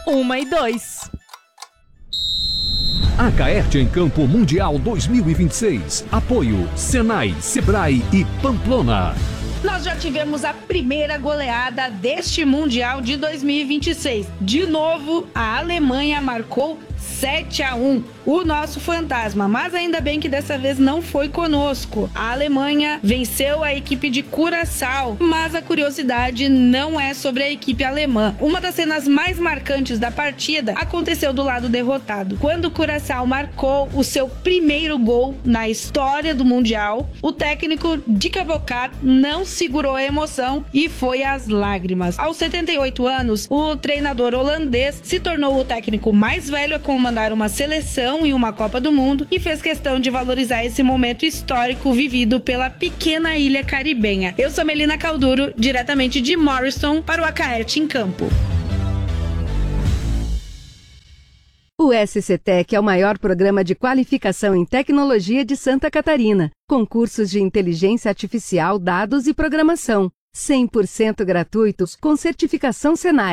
1 e 2. Acaerte em Campo Mundial 2026. Apoio Senai, Sebrae e Pamplona. Nós já tivemos a primeira goleada deste Mundial de 2026. De novo, a Alemanha marcou 7-1, o nosso fantasma, mas ainda bem que dessa vez não foi conosco. A Alemanha venceu a equipe de Curaçao, mas a curiosidade não é sobre a equipe alemã. Uma das cenas mais marcantes da partida aconteceu do lado derrotado. Quando o Curaçao marcou o seu primeiro gol na história do Mundial, o técnico Dick Advocaat não segurou a emoção e foi às lágrimas. Aos 78 anos, o treinador holandês se tornou o técnico mais velho a comandar uma seleção em uma Copa do Mundo e fez questão de valorizar esse momento histórico vivido pela pequena ilha caribenha. Eu sou Melina Calduro, diretamente de Morriston, para o Acaerte em Campo. O SCTech é o maior programa de qualificação em tecnologia de Santa Catarina, com cursos de inteligência artificial, dados e programação, 100% gratuitos com certificação Senai.